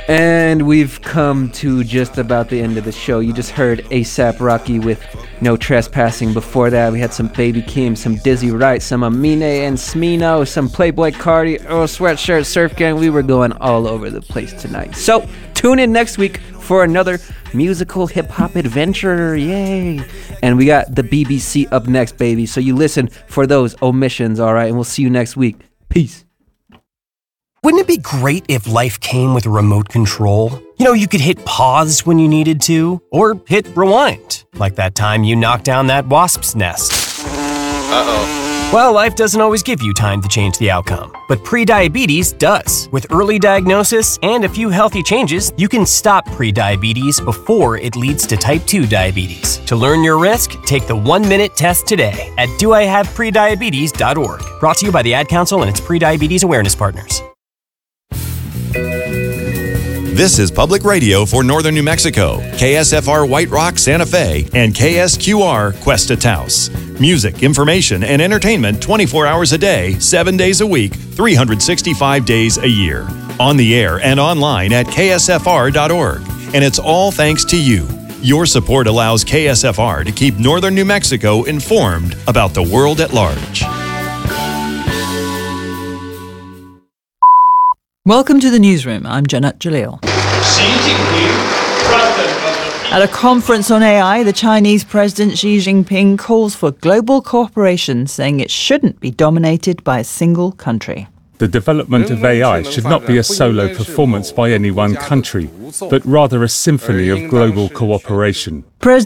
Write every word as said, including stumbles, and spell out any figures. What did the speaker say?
And we've come to just about the end of the show. You just heard ASAP Rocky with No Trespassing. Before that, we had some Baby Keem, some Dizzy Wright, some Amine and Smino, some Playboy Cardi, Earl Sweatshirt, Surf Gang. We were going all over the place tonight. So tune in next week for another musical hip-hop adventure. Yay! And we got the B B C up next, baby. So you listen for those omissions, all right? And we'll see you next week. Peace. Wouldn't it be great if life came with a remote control? You know, you could hit pause when you needed to, or hit rewind, like that time you knocked down that wasp's nest. Uh-oh. Well, life doesn't always give you time to change the outcome, but prediabetes does. With early diagnosis and a few healthy changes, you can stop prediabetes before it leads to type two diabetes. To learn your risk, take the one-minute test today at do I have prediabetes dot org. Brought to you by the Ad Council and its prediabetes awareness partners. This is Public Radio for Northern New Mexico, K S F R White Rock, Santa Fe, and K S Q R Cuesta Taos. Music, information, and entertainment twenty-four hours a day, seven days a week, three hundred sixty-five days a year. On the air and online at K S F R dot org. And it's all thanks to you. Your support allows K S F R to keep Northern New Mexico informed about the world at large. Welcome to the newsroom. I'm Janat Jalil. Xi Jinping, President of the... At a conference on A I, the Chinese President Xi Jinping calls for global cooperation, saying it shouldn't be dominated by a single country. The development of A I should not be a solo performance by any one country, but rather a symphony of global cooperation. President